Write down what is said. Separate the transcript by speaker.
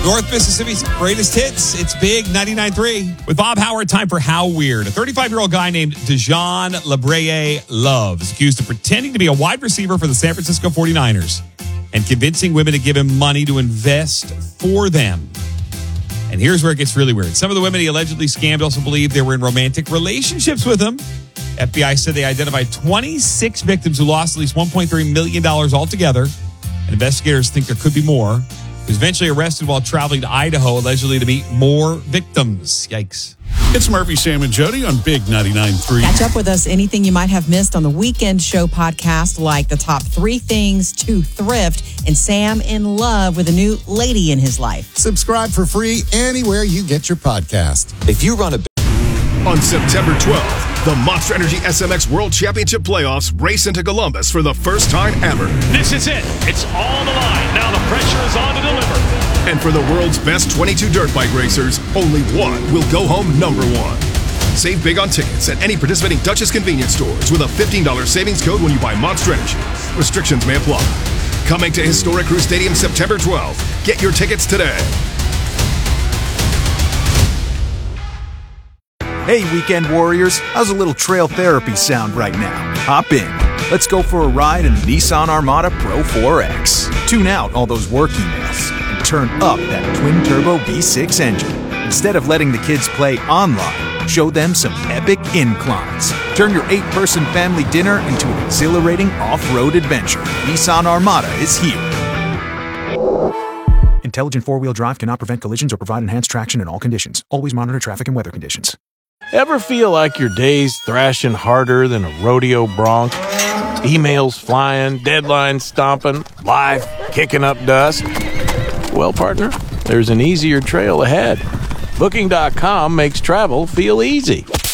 Speaker 1: North Mississippi's greatest hits. It's Big 99.3. With Bob Howard, time for How Weird. A 35-year-old guy named Dejan Labraye Love is accused of pretending to be a wide receiver for the San Francisco 49ers and convincing women to give him money to invest for them. And here's where it gets really weird. Some of the women he allegedly scammed also believed they were in romantic relationships with him. FBI said they identified 26 victims who lost at least $1.3 million altogether. And investigators think there could be more. He was eventually arrested while traveling to Idaho, allegedly to meet more victims. Yikes.
Speaker 2: It's Murphy, Sam, and Jody on Big 99.3.
Speaker 3: Catch up with us anything you might have missed on the Weekend Show podcast, like the top 3 things to thrift and Sam in love with a new lady in his life.
Speaker 4: Subscribe for free anywhere you get your podcast.
Speaker 5: If you run a...
Speaker 6: On September 12th, the Monster Energy SMX World Championship Playoffs race into Columbus for the first time ever.
Speaker 7: This is it. It's all on the line. Now the pressure is on to deliver.
Speaker 6: And for the world's best 22 dirt bike racers, only one will go home number one. Save big on tickets at any participating Dutchess convenience stores with a $15 savings code when you buy Monster Energy. Restrictions may apply. Coming to Historic Crew Stadium September 12th. Get your tickets today.
Speaker 8: Hey, Weekend Warriors, how's a little trail therapy sound right now? Hop in. Let's go for a ride in the Nissan Armada Pro 4X. Tune out all those work emails and turn up that twin-turbo V6 engine. Instead of letting the kids play online, show them some epic inclines. Turn your 8-person family dinner into an exhilarating off-road adventure. Nissan Armada is here. Intelligent four-wheel drive cannot prevent collisions or provide enhanced traction in all conditions. Always monitor traffic and weather conditions.
Speaker 9: Ever feel like your day's thrashing harder than a rodeo bronc? Emails flying, deadlines stomping, life kicking up dust? Well, partner, there's an easier trail ahead. Booking.com makes travel feel easy.